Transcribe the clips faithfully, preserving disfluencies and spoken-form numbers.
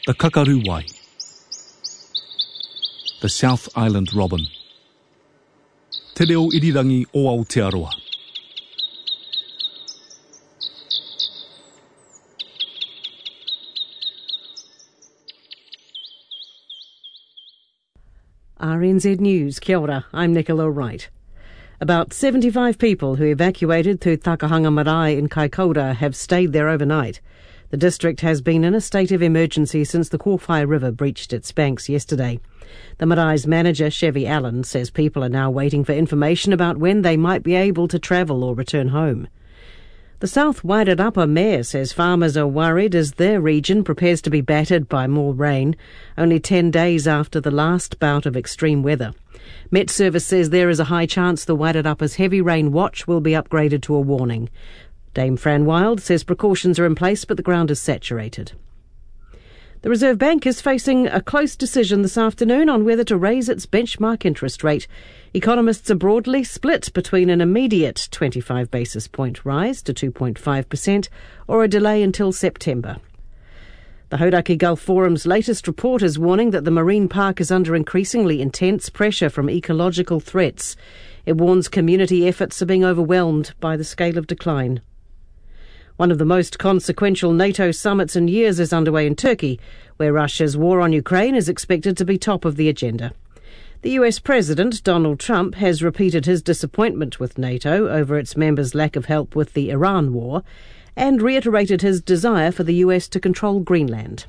the kakaruwai, the South Island robin, te reo irirangi o Aotearoa. R N Z News, kia ora, I'm Nicola Wright. About seventy-five people who evacuated to Takahanga Marae in Kaikoura have stayed there overnight. The district has been in a state of emergency since the Kōwhai River breached its banks yesterday. The Marae's manager, Chevy Allen, says people are now waiting for information about when they might be able to travel or return home. The South Wairarapa mayor says farmers are worried as their region prepares to be battered by more rain, only ten days after the last bout of extreme weather. Met Service says there is a high chance the Wairarapa's heavy rain watch will be upgraded to a warning. Dame Fran Wild says precautions are in place, but the ground is saturated. The Reserve Bank is facing a close decision this afternoon on whether to raise its benchmark interest rate. Economists are broadly split between an immediate twenty-five basis point rise to two point five percent or a delay until September. The Hauraki Gulf Forum's latest report is warning that the marine park is under increasingly intense pressure from ecological threats. It warns community efforts are being overwhelmed by the scale of decline. One of the most consequential NATO summits in years is underway in Turkey, where Russia's war on Ukraine is expected to be top of the agenda. The U S President, Donald Trump, has repeated his disappointment with NATO over its members' lack of help with the Iran war and reiterated his desire for the U S to control Greenland.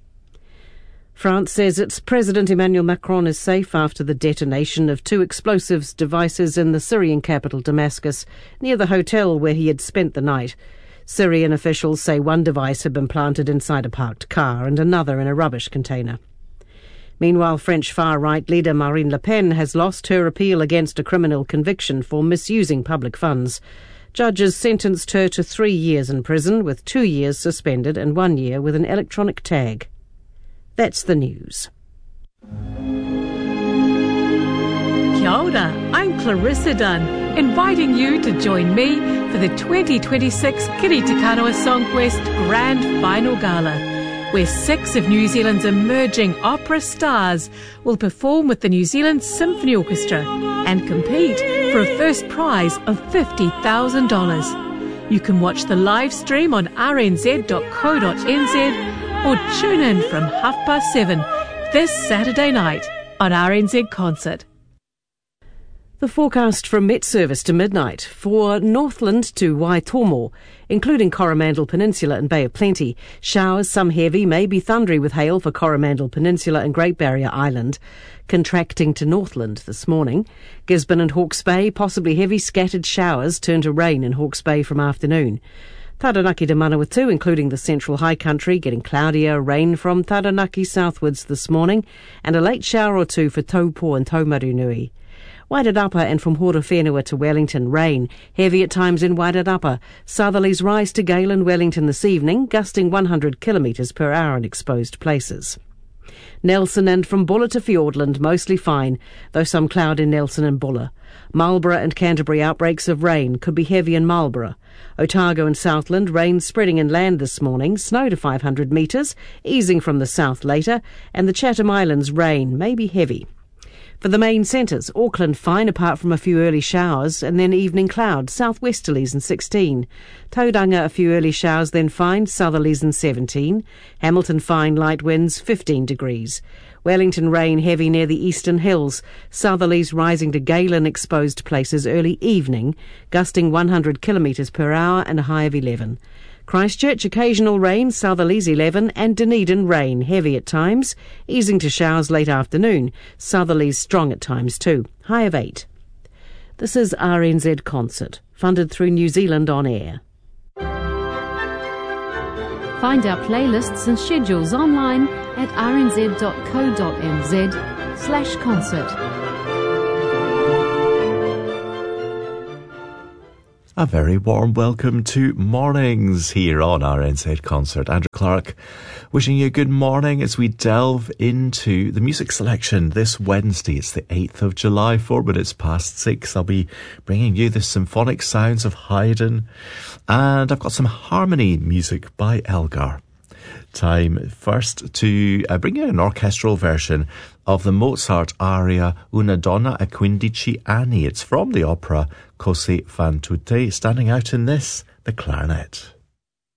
France says its President Emmanuel Macron is safe after the detonation of two explosives devices in the Syrian capital Damascus, near the hotel where he had spent the night. Syrian officials say one device had been planted inside a parked car and another in a rubbish container. Meanwhile, French far-right leader Marine Le Pen has lost her appeal against a criminal conviction for misusing public funds. Judges sentenced her to three years in prison, with two years suspended and one year with an electronic tag. That's the news. Kia ora, I'm Clarissa Dunn, inviting you to join me for the twenty twenty-six Kiri Te Kanawa Songquest Grand Final Gala, where six of New Zealand's emerging opera stars will perform with the New Zealand Symphony Orchestra and compete for a first prize of fifty thousand dollars. You can watch the live stream on r n z dot co dot n z or tune in from half past seven this Saturday night on R N Z Concert. The forecast from Met Service to midnight for Northland to Waitomo, including Coromandel Peninsula and Bay of Plenty. Showers, some heavy, maybe thundery with hail for Coromandel Peninsula and Great Barrier Island. Contracting to Northland this morning. Gisborne and Hawke's Bay, possibly heavy scattered showers turn to rain in Hawke's Bay from afternoon. Taranaki to Manawatu, including the central high country, getting cloudier, rain from Taranaki southwards this morning, and a late shower or two for Taupo and Taumarunui. Wairarapa and from Horowhenua to Wellington, rain. Heavy at times in Wairarapa. Southerlies rise to gale in Wellington this evening, gusting one hundred kilometres per hour in exposed places. Nelson and from Bulla to Fiordland, mostly fine, though some cloud in Nelson and Bulla. Marlborough and Canterbury, outbreaks of rain, could be heavy in Marlborough. Otago and Southland, rain spreading inland this morning, snow to five hundred metres, easing from the south later, and the Chatham Islands, rain, may be heavy. For the main centres, Auckland fine apart from a few early showers, and then evening clouds, southwesterlies and sixteen. Tauranga a few early showers, then fine, southerlies and seventeen. Hamilton fine, light winds, fifteen degrees. Wellington rain heavy near the eastern hills, southerlies rising to gale in exposed places early evening, gusting one hundred kilometres per hour and a high of eleven. Christchurch, occasional rain, southerlies eleven, and Dunedin rain, heavy at times, easing to showers late afternoon, southerlies strong at times too, high of eight. This is R N Z Concert, funded through New Zealand On Air. Find our playlists and schedules online at r n z dot co dot n z slash concert. A very warm welcome to Mornings here on R N Z Concert. Andrew Clark wishing you a good morning as we delve into the music selection this Wednesday. It's the eighth of July, four minutes past six. I'll be bringing you the symphonic sounds of Haydn, and I've got some harmony music by Elgar. time first to uh, bring you an orchestral version of the Mozart aria Una donna a quindici anni. It's from the opera Così fan tutte, standing out in this, the clarinet.